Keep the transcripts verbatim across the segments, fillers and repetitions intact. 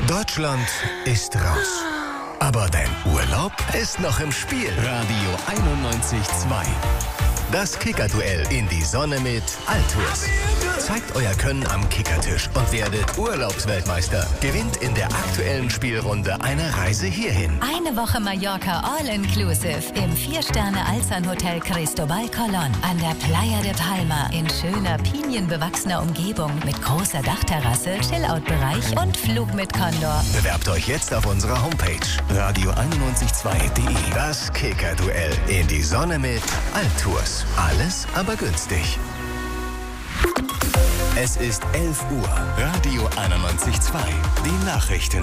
Deutschland ist raus. Aber dein Urlaub ist noch im Spiel. Radio einundneunzig Komma zwei. Das Kicker-Duell in die Sonne mit Altours. Zeigt euer Können am Kickertisch und werdet Urlaubsweltmeister. Gewinnt in der aktuellen Spielrunde eine Reise hierhin. Eine Woche Mallorca All-Inclusive im vier-Sterne-Alzan-Hotel Cristobal Colón an der Playa de Palma in schöner, pinienbewachsener Umgebung mit großer Dachterrasse, Chillout-Bereich und Flug mit Condor. Bewerbt euch jetzt auf unserer Homepage radio einundneunzig Komma zwei punkt de. Das Kicker-Duell in die Sonne mit Altours. Alles aber günstig. Es ist elf Uhr. Radio einundneunzig Komma zwei. Die Nachrichten.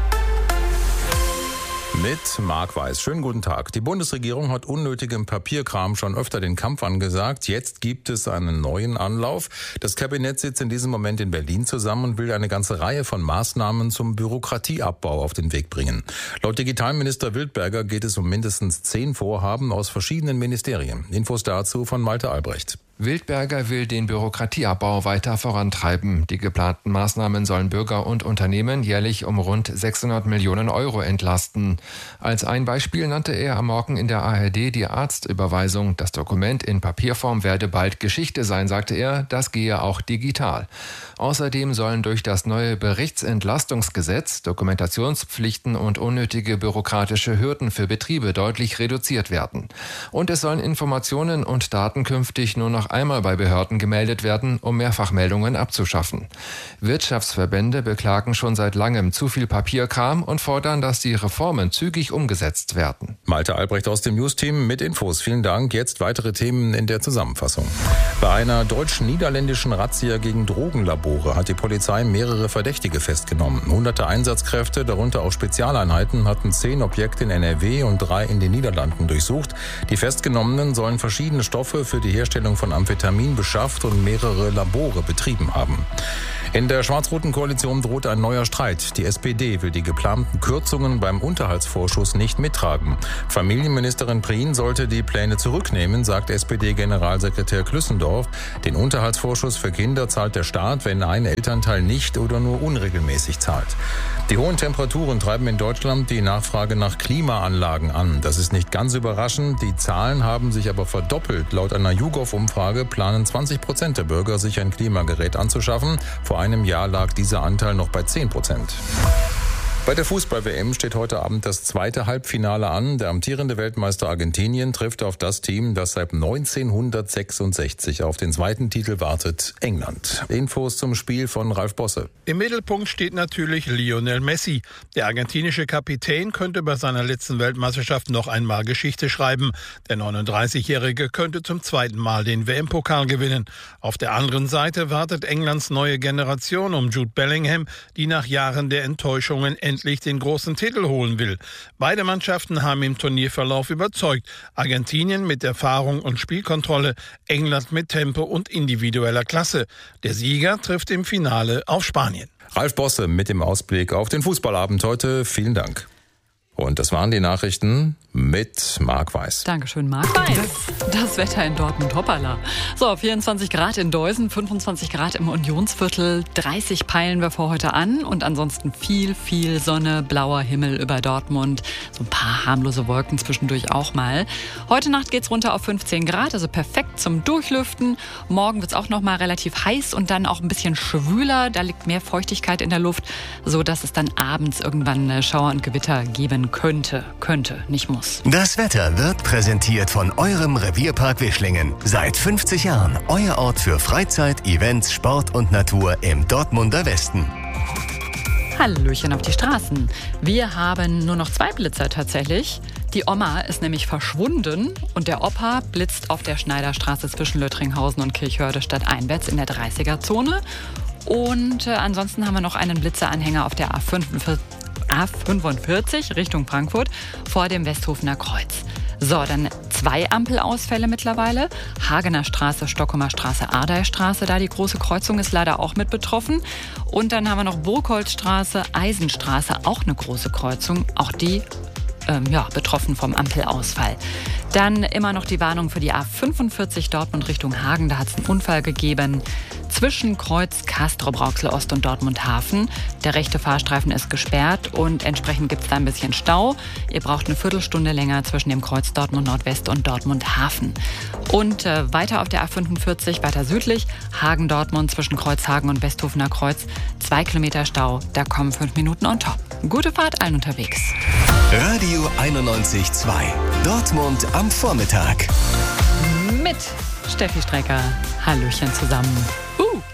Mit Marc Weiß. Schönen guten Tag. Die Bundesregierung hat unnötigem Papierkram schon öfter den Kampf angesagt. Jetzt gibt es einen neuen Anlauf. Das Kabinett sitzt in diesem Moment in Berlin zusammen und will eine ganze Reihe von Maßnahmen zum Bürokratieabbau auf den Weg bringen. Laut Digitalminister Wildberger geht es um mindestens zehn Vorhaben aus verschiedenen Ministerien. Infos dazu von Malte Albrecht. Wildberger will den Bürokratieabbau weiter vorantreiben. Die geplanten Maßnahmen sollen Bürger und Unternehmen jährlich um rund sechshundert Millionen Euro entlasten. Als ein Beispiel nannte er am Morgen in der A R D die Arztüberweisung. Das Dokument in Papierform werde bald Geschichte sein, sagte er. Das gehe auch digital. Außerdem sollen durch das neue Berichtsentlastungsgesetz Dokumentationspflichten und unnötige bürokratische Hürden für Betriebe deutlich reduziert werden. Und es sollen Informationen und Daten künftig nur noch einmal bei Behörden gemeldet werden, um Mehrfachmeldungen abzuschaffen. Wirtschaftsverbände beklagen schon seit langem zu viel Papierkram und fordern, dass die Reformen zügig umgesetzt werden. Malte Albrecht aus dem News-Team mit Infos. Vielen Dank. Jetzt weitere Themen in der Zusammenfassung. Bei einer deutsch-niederländischen Razzia gegen Drogenlabore hat die Polizei mehrere Verdächtige festgenommen. Hunderte Einsatzkräfte, darunter auch Spezialeinheiten, hatten zehn Objekte in N R W und drei in den Niederlanden durchsucht. Die Festgenommenen sollen verschiedene Stoffe für die Herstellung von Amphetamin beschafft und mehrere Labore betrieben haben. In der schwarz-roten Koalition droht ein neuer Streit. Die S P D will die geplanten Kürzungen beim Unterhaltsvorschuss nicht mittragen. Familienministerin Prien sollte die Pläne zurücknehmen, sagt S P D-Generalsekretär Klüssendorf. Den Unterhaltsvorschuss für Kinder zahlt der Staat, wenn ein Elternteil nicht oder nur unregelmäßig zahlt. Die hohen Temperaturen treiben in Deutschland die Nachfrage nach Klimaanlagen an. Das ist nicht ganz überraschend. Die Zahlen haben sich aber verdoppelt. Laut einer YouGov-Umfrage planen zwanzig Prozent der Bürger, sich ein Klimagerät anzuschaffen. Vor einem Jahr lag dieser Anteil noch bei zehn Prozent. Bei der Fußball-W M steht heute Abend das zweite Halbfinale an. Der amtierende Weltmeister Argentinien trifft auf das Team, das seit neunzehnhundertsechsundsechzig auf den zweiten Titel wartet, England. Infos zum Spiel von Ralf Bosse. Im Mittelpunkt steht natürlich Lionel Messi. Der argentinische Kapitän könnte bei seiner letzten Weltmeisterschaft noch einmal Geschichte schreiben. Der neununddreißigjährige könnte zum zweiten Mal den W M-Pokal gewinnen. Auf der anderen Seite wartet Englands neue Generation um Jude Bellingham, die nach Jahren der Enttäuschungen endlich den großen Titel holen will. Beide Mannschaften haben im Turnierverlauf überzeugt. Argentinien mit Erfahrung und Spielkontrolle, England mit Tempo und individueller Klasse. Der Sieger trifft im Finale auf Spanien. Ralf Bosse mit dem Ausblick auf den Fußballabend heute. Vielen Dank. Und das waren die Nachrichten mit Marc Weiß. Dankeschön, Marc Weiß. Das, das Wetter in Dortmund, hoppala. So, vierundzwanzig Grad in Deusen, fünfundzwanzig Grad im Unionsviertel, dreißig peilen wir vor heute an und ansonsten viel, viel Sonne, blauer Himmel über Dortmund, so ein paar harmlose Wolken zwischendurch auch mal. Heute Nacht geht's runter auf fünfzehn Grad, also perfekt zum Durchlüften. Morgen wird's auch noch mal relativ heiß und dann auch ein bisschen schwüler, da liegt mehr Feuchtigkeit in der Luft, so dass es dann abends irgendwann Schauer und Gewitter geben könnte, könnte, nicht muss. Das Wetter wird präsentiert von eurem Revierpark Wischlingen. Seit fünfzig Jahren euer Ort für Freizeit, Events, Sport und Natur im Dortmunder Westen. Hallöchen auf die Straßen. Wir haben nur noch zwei Blitzer tatsächlich. Die Oma ist nämlich verschwunden und der Opa blitzt auf der Schneiderstraße zwischen Lüttringhausen und Kirchhörde stadteinwärts in der dreißiger-Zone. Und äh, ansonsten haben wir noch einen Blitzeranhänger auf der A fünfundvierzig. A fünfundvierzig Richtung Frankfurt vor dem Westhofener Kreuz. So, dann zwei Ampelausfälle mittlerweile. Hagener Straße, Stockholmer Straße, Ardeystraße, da die große Kreuzung ist leider auch mit betroffen. Und dann haben wir noch Burgholzstraße, Eisenstraße, auch eine große Kreuzung. Auch die ähm, ja, betroffen vom Ampelausfall. Dann immer noch die Warnung für die A fünfundvierzig Dortmund Richtung Hagen. Da hat es einen Unfall gegeben. zwischen Kreuz, Castrop, Rauxel Ost und Dortmund Hafen. Der rechte Fahrstreifen ist gesperrt und entsprechend gibt es da ein bisschen Stau. Ihr braucht eine Viertelstunde länger zwischen dem Kreuz Dortmund Nordwest und Dortmund Hafen. Und äh, weiter auf der A fünfundvierzig, weiter südlich, Hagen-Dortmund zwischen Kreuzhagen und Westhofener Kreuz. Zwei Kilometer Stau, da kommen fünf Minuten on top. Gute Fahrt allen unterwegs. Radio einundneunzig Komma zwei. Dortmund am Vormittag. Mit Steffi Strecker. Hallöchen zusammen. Uh.